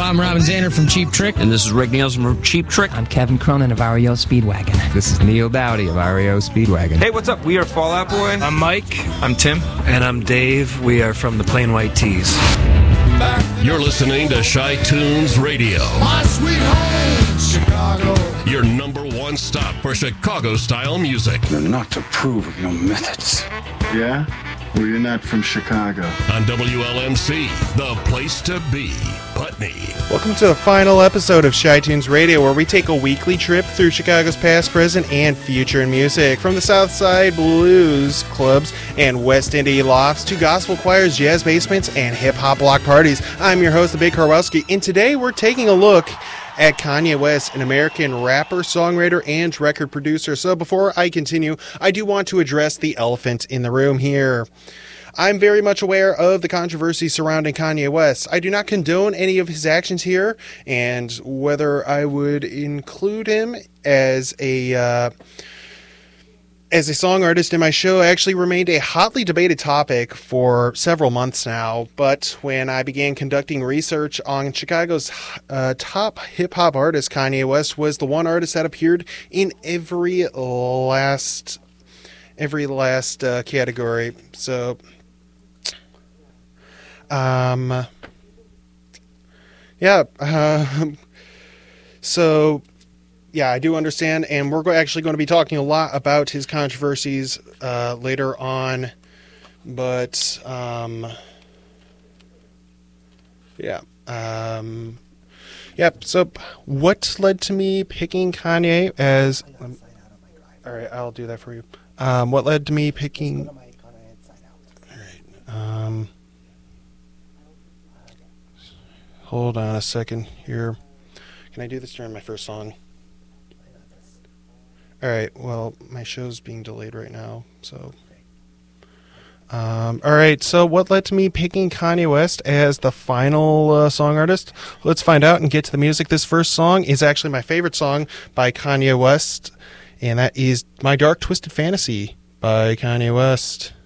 I'm Robin Zander from Cheap Trick. And this is Rick Nielsen from Cheap Trick. I'm Kevin Cronin of REO Speedwagon. This is Neil Dowdy of REO Speedwagon. Hey, what's up? We are Fall Out Boy. I'm Mike. I'm Tim. And I'm Dave. We are from the Plain White Tees. You're listening to Shy Tunes Radio. My sweet home, Chicago. Your number one stop for Chicago-style music. You're not to approve of your methods. Yeah? Well, you're not from Chicago. On WLMC, the place to be, Putney. Welcome to the final episode of Shy Tunes Radio, where we take a weekly trip through Chicago's past, present, and future in music. From the Southside Blues clubs and West Indy lofts to gospel choirs, jazz basements, and hip-hop block parties. I'm your host, The Big Karwowski, and today we're taking a look at Kanye West, an American rapper, songwriter, and record producer. So before I continue, I do want to address the elephant in the room here. I'm very much aware of the controversy surrounding Kanye West. I do not condone any of his actions here, and whether I would include him as a song artist in my show actually remained a hotly debated topic for several months now. But when I began conducting research on Chicago's top hip-hop artist, Kanye West was the one artist that appeared in every last category. So, yeah, I do understand, and we're actually going to be talking a lot about his controversies later on, but, so what led to me picking Kanye as, all right, I'll do that for you. What led to me picking, all right, hold on a second here. Can I do this during my first song? All right, well, my show's being delayed right now, so. All right, so what led to me picking Kanye West as the final song artist? Let's find out and get to the music. This first song is actually my favorite song by Kanye West, and that is My Dark Twisted Fantasy by Kanye West.